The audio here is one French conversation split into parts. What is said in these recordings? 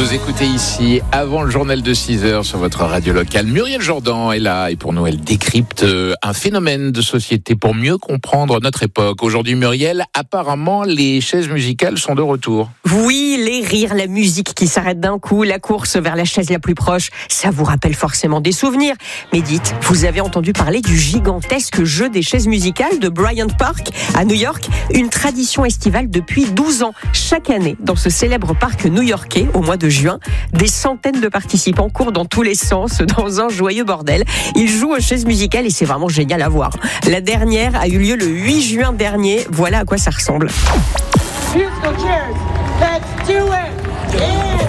Vous écoutez ici, avant le journal de 6h sur votre radio locale. Muriel Jourdan est là et pour nous, elle décrypte un phénomène de société pour mieux comprendre notre époque. Aujourd'hui, Muriel, apparemment, les chaises musicales sont de retour. Oui, les rires, la musique qui s'arrête d'un coup, la course vers la chaise la plus proche, ça vous rappelle forcément des souvenirs. Mais dites, vous avez entendu parler du gigantesque jeu des chaises musicales de Bryant Park à New York, une tradition estivale depuis 12 ans. Chaque année, dans ce célèbre parc new-yorkais, au mois de juin, des centaines de participants courent dans tous les sens dans un joyeux bordel. Ils jouent aux chaises musicales et c'est vraiment génial à voir. La dernière a eu lieu le 8 juin dernier. Voilà à quoi ça ressemble. Musical chairs, let's do it! Yeah!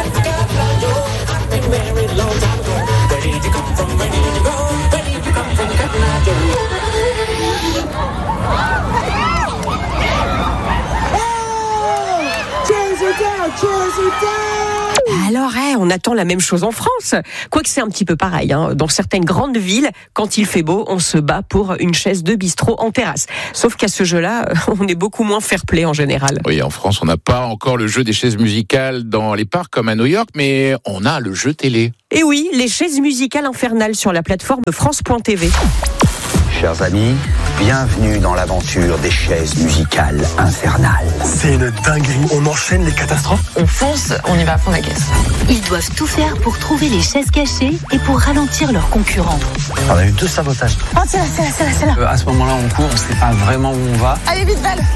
Alors, on attend la même chose en France. Quoique c'est un petit peu pareil. Dans certaines grandes villes, quand il fait beau, on se bat pour une chaise de bistrot en terrasse. Sauf qu'à ce jeu-là, on est beaucoup moins fair-play en général. Oui, en France, on n'a pas encore le jeu des chaises musicales dans les parcs comme à New York, mais on a le jeu télé. Et oui, les chaises musicales infernales sur la plateforme France.tv. Chers amis, bienvenue dans l'aventure des chaises musicales infernales. C'est une dinguerie, on enchaîne les catastrophes. On fonce, on y va à fond la caisse. Ils doivent tout faire pour trouver les chaises cachées et pour ralentir leurs concurrents. On a eu 2 sabotages. Oh, c'est là. À ce moment-là, on court, on sait pas vraiment où on va. Allez, vite, balle.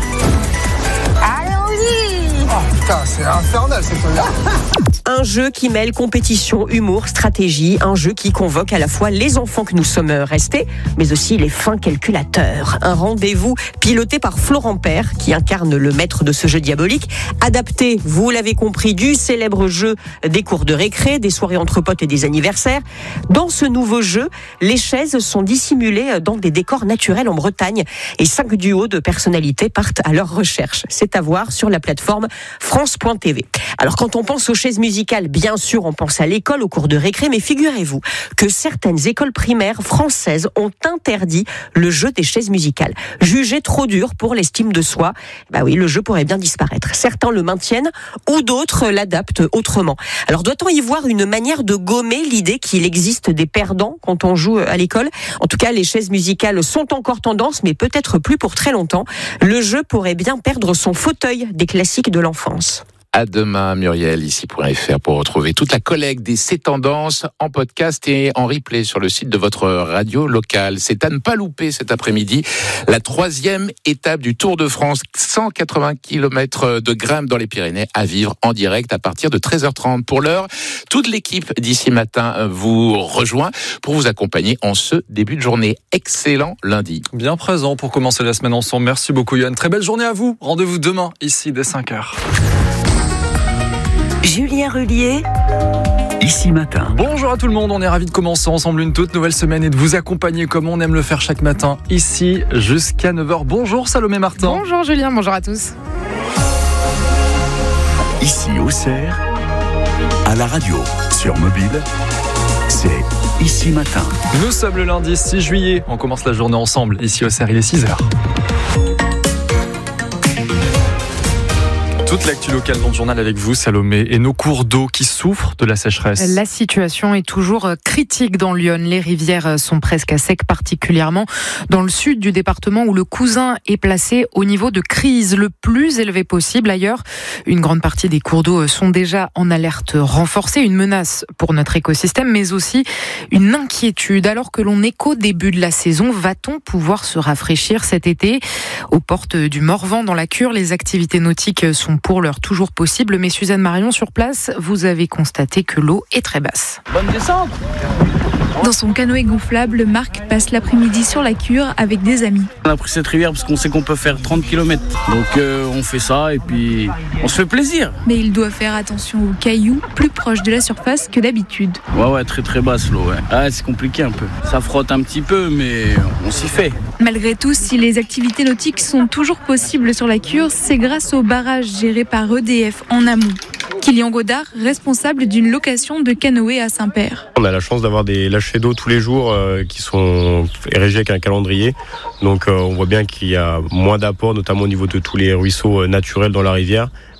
Allons-y. Oh putain, c'est infernal cette chose-là. Un jeu qui mêle compétition, humour, stratégie, un jeu qui convoque à la fois les enfants que nous sommes restés, mais aussi les fins calculateurs. Un rendez-vous piloté par Florent Père, qui incarne le maître de ce jeu diabolique, adapté, vous l'avez compris, du célèbre jeu des cours de récré, des soirées entre potes et des anniversaires. Dans ce nouveau jeu, les chaises sont dissimulées dans des décors naturels en Bretagne et 5 duos de personnalités partent à leur recherche. C'est à voir sur la plateforme France.tv. Alors quand on pense aux chaises musicales, bien sûr, on pense à l'école, aux cours de récré, mais figurez-vous que certaines écoles primaires françaises ont interdit le jeu des chaises musicales. Jugé trop dur pour l'estime de soi, oui, le jeu pourrait bien disparaître. Certains le maintiennent ou d'autres l'adaptent autrement. Alors doit-on y voir une manière de gommer l'idée qu'il existe des perdants quand on joue à l'école ? En tout cas, les chaises musicales sont encore tendance, mais peut-être plus pour très longtemps. Le jeu pourrait bien perdre son fauteuil des classiques de l'enfance. À demain, Muriel, ici.fr pour retrouver toute la collecte des C'est Tendances en podcast et en replay sur le site de votre radio locale. C'est à ne pas louper cet après-midi, la 3e étape du Tour de France, 180 km de grimpe dans les Pyrénées à vivre en direct à partir de 13h30. Pour l'heure, toute l'équipe d'ici matin vous rejoint pour vous accompagner en ce début de journée. Excellent lundi. Bien présent pour commencer la semaine ensemble. Merci beaucoup Yann. Très belle journée à vous. Rendez-vous demain ici dès 5h. Julien Rullier. Ici matin. Bonjour à tout le monde, on est ravis de commencer ensemble une toute nouvelle semaine et de vous accompagner comme on aime le faire chaque matin, ici jusqu'à 9h. Bonjour Salomé Martin. Bonjour Julien, bonjour à tous. Ici Auxerre, à la radio, sur mobile, c'est Ici matin. Nous sommes le lundi 6 juillet, on commence la journée ensemble, ici Auxerre, il est 6h. Toute l'actu locale dans le journal avec vous, Salomé, et nos cours d'eau qui souffrent de la sécheresse. La situation est toujours critique dans l'Yonne. Les rivières sont presque à sec, particulièrement dans le sud du département où le Cousin est placé au niveau de crise le plus élevé possible. Ailleurs, une grande partie des cours d'eau sont déjà en alerte renforcée, une menace pour notre écosystème, mais aussi une inquiétude. Alors que l'on est qu'au début de la saison, va-t-on pouvoir se rafraîchir cet été ? Aux portes du Morvan, dans la Cure, les activités nautiques sont pour l'heure toujours possible, mais Suzanne Marion, sur place, vous avez constaté que l'eau est très basse. Bonne descente. Dans son canoë gonflable, Marc passe l'après-midi sur la Cure avec des amis. On a pris cette rivière parce qu'on sait qu'on peut faire 30 km. Donc on fait ça et puis on se fait plaisir. Mais il doit faire attention aux cailloux, plus proches de la surface que d'habitude. Ouais, très très basse l'eau. Ouais. Ah, c'est compliqué un peu. Ça frotte un petit peu, mais on s'y fait. Malgré tout, si les activités nautiques sont toujours possibles sur la Cure, c'est grâce au barrage géré par EDF en amont. Kylian Godard, responsable d'une location de canoë à Saint-Père. On a la chance d'avoir des lâchers d'eau tous les jours qui sont érigés avec un calendrier. Donc on voit bien qu'il y a moins d'apport, notamment au niveau de tous les ruisseaux naturels dans la rivière.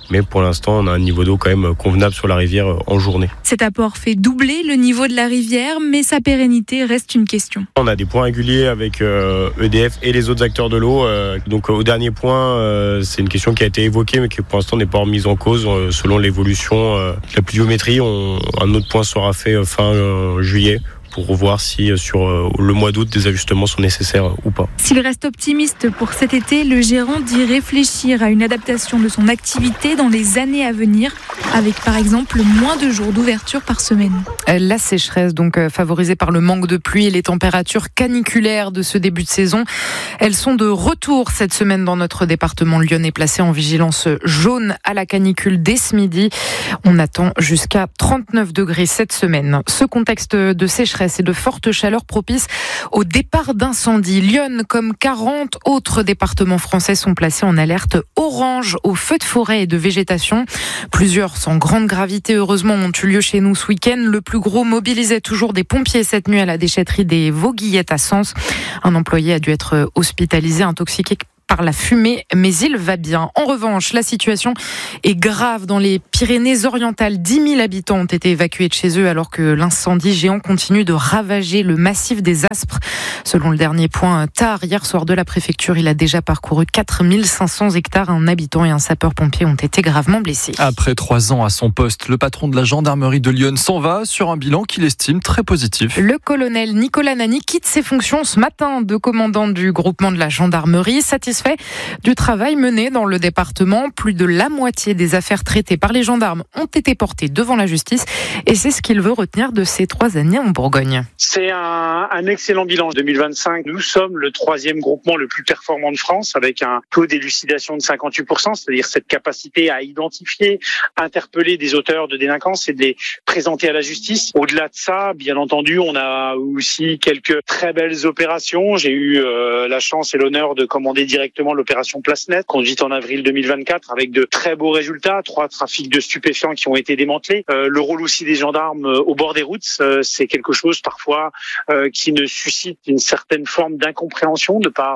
mais pour l'instant on a un niveau d'eau quand même convenable sur la rivière en journée. Cet apport fait doubler le niveau de la rivière, mais sa pérennité reste une question. On a des points réguliers avec EDF et les autres acteurs de l'eau. Donc au dernier point, c'est une question qui a été évoquée, mais qui pour l'instant n'est pas remise en cause. Selon l'évolution de la pluviométrie, un autre point sera fait fin juillet, pour voir si sur le mois d'août des ajustements sont nécessaires ou pas. S'il reste optimiste pour cet été, le gérant dit réfléchir à une adaptation de son activité dans les années à venir, avec par exemple moins de jours d'ouverture par semaine. La sécheresse, donc favorisée par le manque de pluie et les températures caniculaires de ce début de saison, elles sont de retour cette semaine dans notre département. Lyon est placé en vigilance jaune à la canicule dès ce midi. On attend jusqu'à 39 degrés cette semaine. Ce contexte de sécheresse et de fortes chaleurs propices au départ d'incendies. Lyon, comme 40 autres départements français, sont placés en alerte orange aux feux de forêt et de végétation. Plusieurs sans grande gravité, heureusement, ont eu lieu chez nous ce week-end. Le plus gros mobilisait toujours des pompiers cette nuit à la déchetterie des Vauguillettes à Sens. Un employé a dû être hospitalisé, intoxiqué par la fumée, mais il va bien. En revanche, la situation est grave dans les Pyrénées-Orientales. 10 000 habitants ont été évacués de chez eux alors que l'incendie géant continue de ravager le massif des Aspres. Selon le dernier point tard hier soir de la préfecture, il a déjà parcouru 4 500 hectares. Un habitant et un sapeur-pompier ont été gravement blessés. Après 3 ans à son poste, le patron de la gendarmerie de Lyon s'en va sur un bilan qu'il estime très positif. Le colonel Nicolas Nani quitte ses fonctions ce matin de commandant du groupement de la gendarmerie. Satisfait du travail mené dans le département. Plus de la moitié des affaires traitées par les gendarmes ont été portées devant la justice et c'est ce qu'il veut retenir de ces 3 années en Bourgogne. C'est un excellent bilan. 2025, nous sommes le 3e groupement le plus performant de France avec un taux d'élucidation de 58%, c'est-à-dire cette capacité à identifier, interpeller des auteurs de délinquance et de les présenter à la justice. Au-delà de ça, bien entendu, on a aussi quelques très belles opérations. J'ai eu la chance et l'honneur de commander directement l'opération Place Nette, conduite en avril 2024 avec de très beaux résultats, 3 trafics de stupéfiants qui ont été démantelés. Le rôle aussi des gendarmes au bord des routes, c'est quelque chose parfois qui ne suscite une certaine forme d'incompréhension de part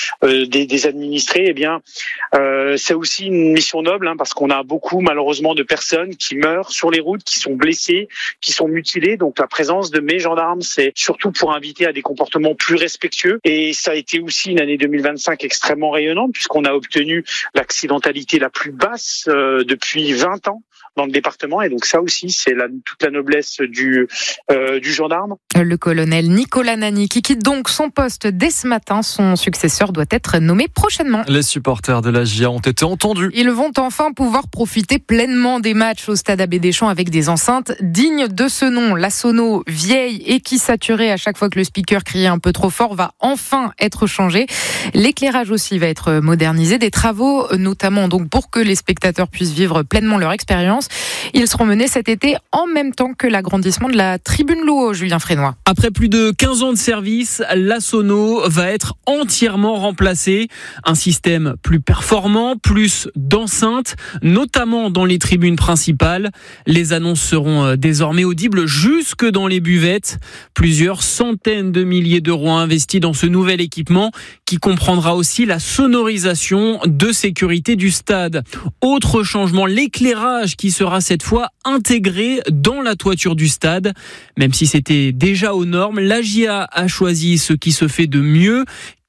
des administrés. Eh bien, c'est aussi une mission noble parce qu'on a beaucoup malheureusement de personnes qui meurent sur les routes, qui sont blessées, qui sont mutilées. Donc la présence de mes gendarmes, c'est surtout pour inviter à des comportements plus respectueux. Et ça a été aussi une année 2025 extrêmement rayonnante puisqu'on a obtenu l'accidentalité la plus basse depuis 20 ans dans le département. Et donc ça aussi, c'est toute la noblesse du gendarme. Le colonel Nicolas Nani qui quitte donc son poste dès ce matin. Son successeur doit être nommé prochainement. Les supporters de la GIA ont été entendus. Ils vont enfin pouvoir profiter pleinement des matchs au stade Abbé Deschamps avec des enceintes dignes de ce nom. La sono vieille et qui saturait à chaque fois que le speaker criait un peu trop fort va enfin être changée. L'éclairage aussi va être modernisé. Des travaux notamment donc pour que les spectateurs puissent vivre pleinement leur expérience. Ils seront menés cet été en même temps que l'agrandissement de la tribune Louo, Julien Frénois. Après plus de 15 ans de service, la sono va être entièrement remplacée. Un système plus performant, plus d'enceintes, notamment dans les tribunes principales. Les annonces seront désormais audibles jusque dans les buvettes. Plusieurs centaines de milliers d'euros investis dans ce nouvel équipement qui comprendra aussi la sonorisation de sécurité du stade. Autre changement, l'éclairage qui sera cette fois intégré dans la toiture du stade. Même si c'était déjà aux normes, la GIA a choisi ce qui se fait de mieux.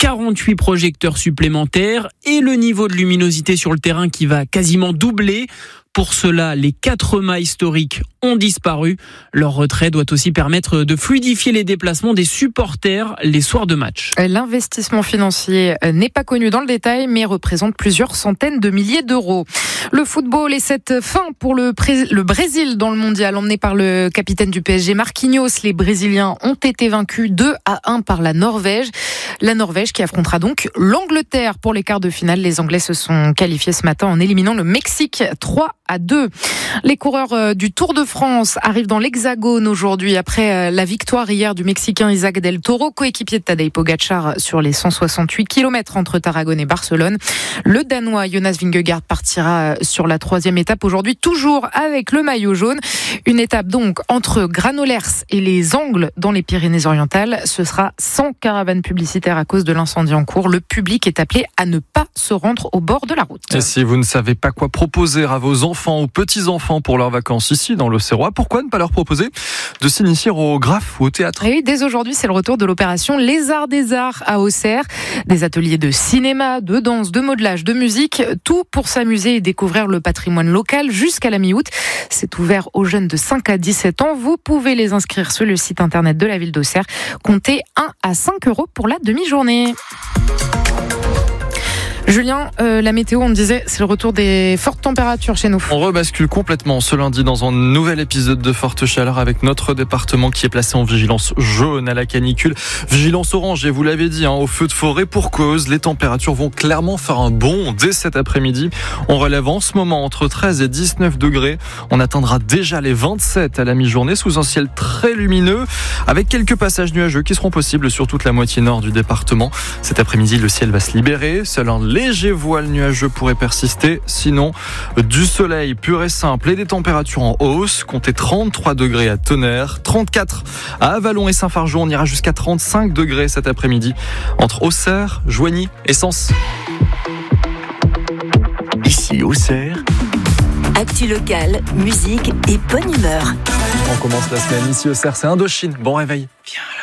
48 projecteurs supplémentaires et le niveau de luminosité sur le terrain qui va quasiment doubler. Pour cela, les 4 mâts historiques ont disparu. Leur retrait doit aussi permettre de fluidifier les déplacements des supporters les soirs de match. L'investissement financier n'est pas connu dans le détail, mais représente plusieurs centaines de milliers d'euros. Le football et cette fin pour le Brésil dans le mondial, emmené par le capitaine du PSG, Marquinhos. Les Brésiliens ont été vaincus 2-1 par la Norvège. La Norvège qui affrontera donc l'Angleterre pour les quarts de finale. Les Anglais se sont qualifiés ce matin en éliminant le Mexique 3-1. 3-2. Les coureurs du Tour de France arrivent dans l'Hexagone aujourd'hui après la victoire hier du Mexicain Isaac Del Toro, coéquipier de Tadej Pogačar sur les 168 km entre Tarragone et Barcelone. Le Danois Jonas Vingegaard partira sur la 3e étape aujourd'hui, toujours avec le maillot jaune. Une étape donc entre Granollers et les Angles dans les Pyrénées-Orientales. Ce sera sans caravane publicitaire à cause de l'incendie en cours. Le public est appelé à ne pas se rendre au bord de la route. Et si vous ne savez pas quoi proposer à vos enfants ou petits-enfants pour leurs vacances ici dans l'Auxerrois, pourquoi ne pas leur proposer de s'initier au graphe ou au théâtre ? Et dès aujourd'hui, c'est le retour de l'opération Les Arts des Arts à Auxerre. Des ateliers de cinéma, de danse, de modelage, de musique, tout pour s'amuser et découvrir le patrimoine local jusqu'à la mi-août. C'est ouvert aux jeunes de 5 à 17 ans. Vous pouvez les inscrire sur le site internet de la ville d'Auxerre. Comptez 1 à 5 € pour la demi-journée. Julien, la météo, on me disait, c'est le retour des fortes températures chez nous. On rebascule complètement ce lundi dans un nouvel épisode de forte chaleur avec notre département qui est placé en vigilance jaune à la canicule. Vigilance orange, et vous l'avez dit, au feu de forêt pour cause. Les températures vont clairement faire un bond dès cet après-midi. On relève en ce moment entre 13 et 19 degrés. On atteindra déjà les 27 à la mi-journée sous un ciel très lumineux avec quelques passages nuageux qui seront possibles sur toute la moitié nord du département. Cet après-midi, le ciel va se libérer. Seul un léger voile nuageux pourrait persister. Sinon, du soleil pur et simple et des températures en hausse. Comptez 33 degrés à Tonnerre, 34 à Avallon et Saint-Fargeau. On ira jusqu'à 35 degrés cet après-midi entre Auxerre, Joigny et Sens. Ici Auxerre. Actu locale, musique et bonne humeur. On commence la semaine ici Auxerre, c'est Indochine. Bon réveil. Viens.